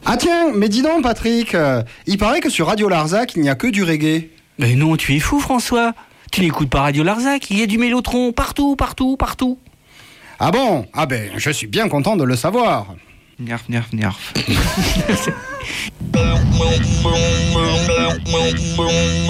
Ah tiens, mais dis donc Patrick, il paraît que sur Radio Larzac, il n'y a que du reggae. Mais non, tu es fou François. Tu n'écoutes pas Radio Larzac, il y a du mélotron partout. Ah bon? Ah ben, je suis bien content de le savoir. Nerf.